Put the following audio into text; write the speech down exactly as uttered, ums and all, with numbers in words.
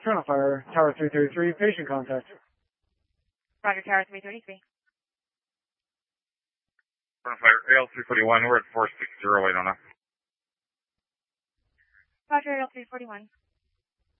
Toronto Fire, Tower three thirty-three, patient contact. Roger, Tower three thirty-three. Toronto Fire, A L three forty-one, we're at four six zero, I don't know. Roger, A L three forty-one.